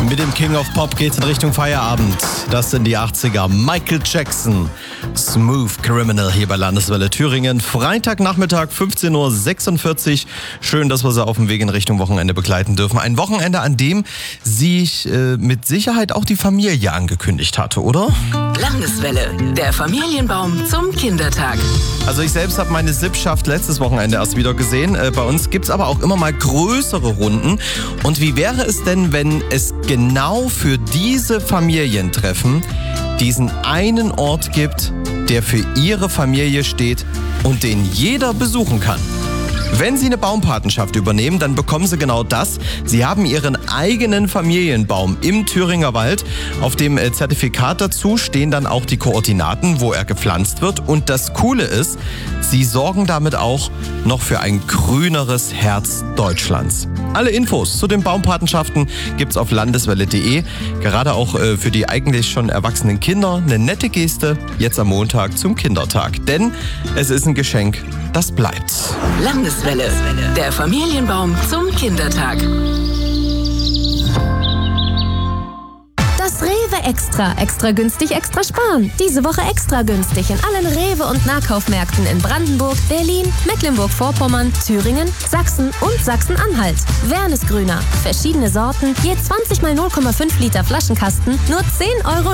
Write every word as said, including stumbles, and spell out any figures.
Mit dem King of Pop geht's in Richtung Feierabend. Das sind die achtziger. Michael Jackson, Smooth Criminal hier bei Landeswelle Thüringen. Freitagnachmittag, fünfzehn Uhr sechsundvierzig. Schön, dass wir Sie auf dem Weg in Richtung Wochenende begleiten dürfen. Ein Wochenende, an dem sich äh, mit Sicherheit auch die Familie angekündigt hatte, oder? Landeswelle, der Familienbaum zum Kindertag. Also ich selbst habe meine Sippschaft letztes Wochenende erst wieder gesehen. Äh, bei uns gibt's aber auch immer mal größere Runden. Und wie wäre es denn, wenn es genau für diese Familientreffen diesen einen Ort gibt, der für Ihre Familie steht und den jeder besuchen kann? Wenn Sie eine Baumpatenschaft übernehmen, dann bekommen Sie genau das. Sie haben Ihren eigenen Familienbaum im Thüringer Wald. Auf dem Zertifikat dazu stehen dann auch die Koordinaten, wo er gepflanzt wird. Und das Coole ist, Sie sorgen damit auch noch für ein grüneres Herz Deutschlands. Alle Infos zu den Baumpatenschaften gibt's auf landeswelle punkt de. Gerade auch äh, für die eigentlich schon erwachsenen Kinder eine nette Geste jetzt am Montag zum Kindertag. Denn es ist ein Geschenk, das bleibt. Landeswelle, der Familienbaum zum Kindertag. Das Rewe Extra. Extra günstig, extra sparen. Diese Woche extra günstig in allen Rewe- und Nahkaufmärkten in Brandenburg, Berlin, Mecklenburg-Vorpommern, Thüringen, Sachsen und Sachsen-Anhalt. Wernesgrüner. Verschiedene Sorten, je zwanzig mal null Komma fünf Liter Flaschenkasten, nur zehn Euro